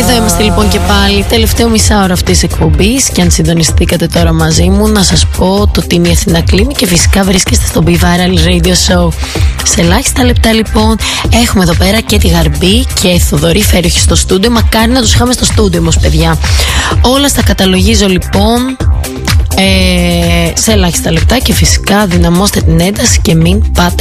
Εδώ είμαστε λοιπόν και πάλι, τελευταίο μισάωρο αυτής της εκπομπής. Και αν συντονιστήκατε τώρα μαζί μου, να σας πω το τι είναι η Αθήνα κλείνει. Και φυσικά βρίσκεστε στο Be Viral Radio Show. Σε ελάχιστα λεπτά λοιπόν έχουμε εδώ πέρα και τη Γαρμπή και Θοδωρή Φέροχη στο στούντιο. Μακάρι να τους είχαμε στο στούντιο όμως, παιδιά. Όλα στα καταλογίζω λοιπόν σε ελάχιστα λεπτά. Και φυσικά δυναμώστε την ένταση και μην πάτε